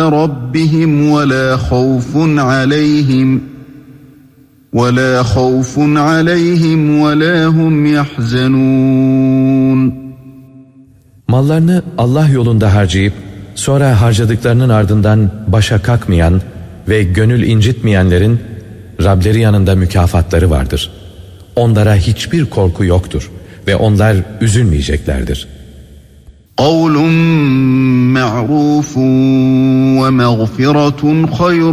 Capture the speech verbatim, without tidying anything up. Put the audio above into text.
رَبِّهِمْ وَلَا خَوْفٌ عَلَيْهِمْ وَلَا خَوْفٌ عَلَيْهِمْ وَلَا هُمْ يَحْزَنُونَ. Mallarını Allah yolunda harcayıp sonra harcadıklarının ardından başa kalkmayan ve gönül incitmeyenlerin Rableri yanında mükafatları vardır. Onlara hiçbir korku yoktur ve onlar üzülmeyeceklerdir. قَوْلٌ مَعْرُوفٌ وَمَغْفِرَةٌ خَيْرٌ